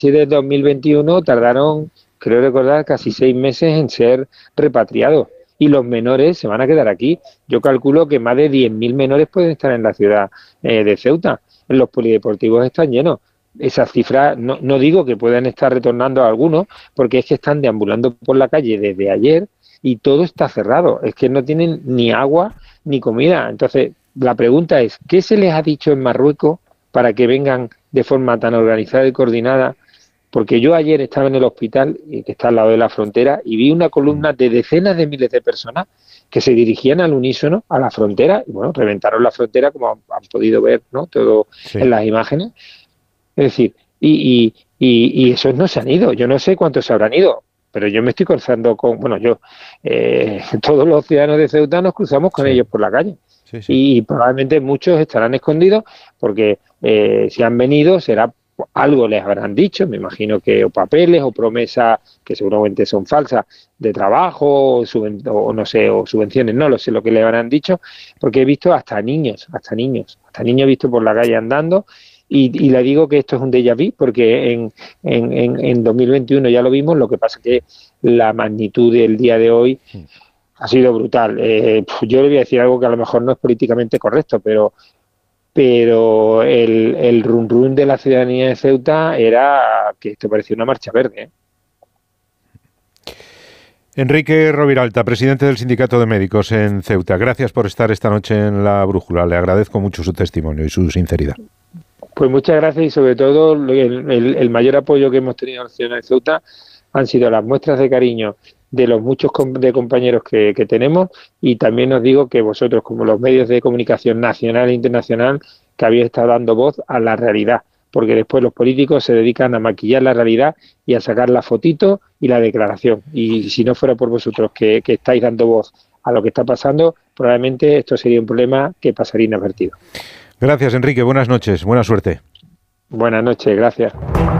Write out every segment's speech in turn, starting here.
de 2021 tardaron, creo recordar, casi 6 meses en ser repatriados. Y los menores se van a quedar aquí. Yo calculo que más de 10.000 menores pueden estar en la ciudad de Ceuta. Los polideportivos están llenos. Esas cifras, no digo que puedan estar retornando a algunos, porque es que están deambulando por la calle desde ayer y todo está cerrado. Es que no tienen ni agua ni comida. Entonces, la pregunta es, ¿qué se les ha dicho en Marruecos para que vengan de forma tan organizada y coordinada? Porque yo ayer estaba en el hospital, que está al lado de la frontera, y vi una columna de decenas de miles de personas que se dirigían al unísono a la frontera, y bueno, reventaron la frontera, como han podido ver, ¿no? Todo en las imágenes. Es decir, y esos no se han ido. Yo no sé cuántos se habrán ido, pero yo me estoy cruzando con... Bueno, todos los ciudadanos de Ceuta nos cruzamos con ellos por la calle. Y probablemente muchos estarán escondidos porque si han venido será... algo les habrán dicho, me imagino que o papeles o promesas que seguramente son falsas de trabajo o no sé, o subvenciones, no lo sé lo que le habrán dicho, porque he visto hasta niños he visto por la calle andando y le digo que esto es un déjà vu porque en 2021 ya lo vimos, lo que pasa es que la magnitud del día de hoy ha sido brutal. Yo le voy a decir algo que a lo mejor no es políticamente correcto, pero el run run de la ciudadanía de Ceuta era que esto parecía una marcha verde, ¿eh? Enrique Roviralta, presidente del Sindicato de Médicos en Ceuta. Gracias por estar esta noche en La Brújula. Le agradezco mucho su testimonio y su sinceridad. Pues muchas gracias y sobre todo el mayor apoyo que hemos tenido en la ciudad de Ceuta han sido las muestras de cariño de los muchos compañeros que tenemos, y también os digo que vosotros, como los medios de comunicación nacional e internacional, que habéis estado dando voz a la realidad, porque después los políticos se dedican a maquillar la realidad y a sacar la fotito y la declaración, y si no fuera por vosotros que estáis dando voz a lo que está pasando, probablemente esto sería un problema que pasaría inadvertido. Gracias, Enrique, buenas noches, buena suerte. Buenas noches, gracias.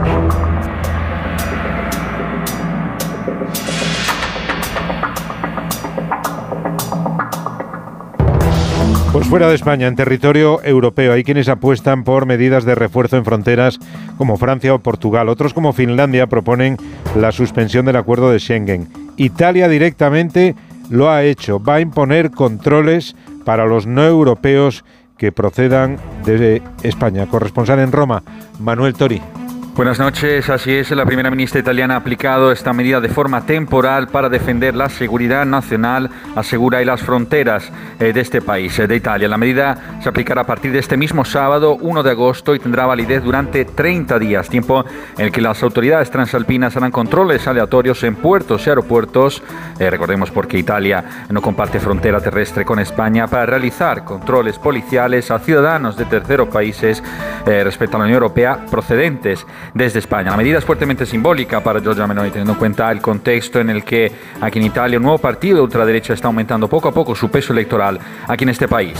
Pues fuera de España, en territorio europeo, hay quienes apuestan por medidas de refuerzo en fronteras como Francia o Portugal. Otros, como Finlandia, proponen la suspensión del acuerdo de Schengen. Italia directamente lo ha hecho. Va a imponer controles para los no europeos que procedan de España. Corresponsal en Roma, Manuel Tori. Buenas noches, así es, la primera ministra italiana ha aplicado esta medida de forma temporal para defender la seguridad nacional, asegura, y las fronteras de este país, de Italia. La medida se aplicará a partir de este mismo sábado, 1 de agosto, y tendrá validez durante 30 días, tiempo en el que las autoridades transalpinas harán controles aleatorios en puertos y aeropuertos, recordemos porque Italia no comparte frontera terrestre con España, para realizar controles policiales a ciudadanos de terceros países respecto a la Unión Europea procedentes desde España. La medida es fuertemente simbólica para Giorgia Meloni, teniendo en cuenta el contexto en el que aquí en Italia un nuevo partido de ultraderecha está aumentando poco a poco su peso electoral aquí en este país.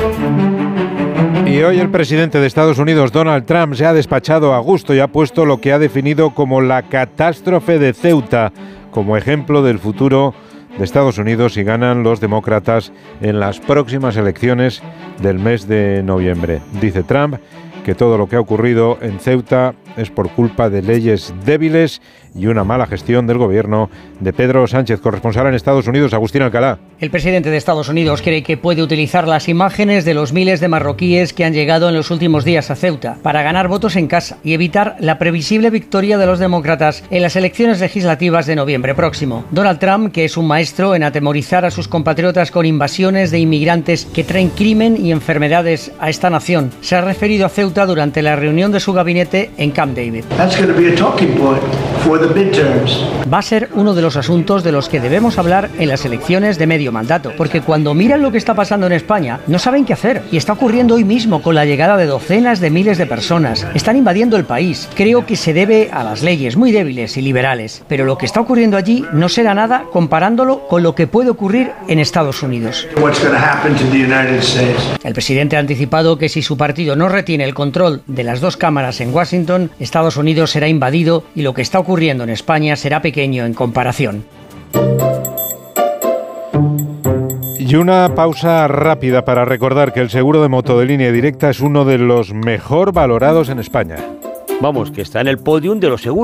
Y hoy el presidente de Estados Unidos, Donald Trump, se ha despachado a gusto y ha puesto lo que ha definido como la catástrofe de Ceuta como ejemplo del futuro de Estados Unidos si ganan los demócratas en las próximas elecciones del mes de noviembre. Dice Trump que todo lo que ha ocurrido en Ceuta es por culpa de leyes débiles y una mala gestión del gobierno de Pedro Sánchez. Corresponsal en Estados Unidos, Agustín Alcalá. El presidente de Estados Unidos cree que puede utilizar las imágenes de los miles de marroquíes que han llegado en los últimos días a Ceuta para ganar votos en casa y evitar la previsible victoria de los demócratas en las elecciones legislativas de noviembre próximo. Donald Trump, que es un maestro en atemorizar a sus compatriotas con invasiones de inmigrantes que traen crimen y enfermedades a esta nación, se ha referido a Ceuta durante la reunión de su gabinete en Camp David. Va a ser uno de los asuntos de los que debemos hablar en las elecciones de medio mandato, porque cuando miran lo que está pasando en España, no saben qué hacer, y está ocurriendo hoy mismo con la llegada de docenas de miles de personas. Están invadiendo el país. Creo que se debe a las leyes muy débiles y liberales, pero lo que está ocurriendo allí no será nada comparándolo con lo que puede ocurrir en Estados Unidos. El presidente ha anticipado que si su partido no retiene el control de las dos cámaras en Washington, Estados Unidos será invadido y lo que está ocurriendo en España será pequeño en comparación. Y una pausa rápida para recordar que el seguro de moto de Línea Directa es uno de los mejor valorados en España. Vamos, que está en el podium de los seguros.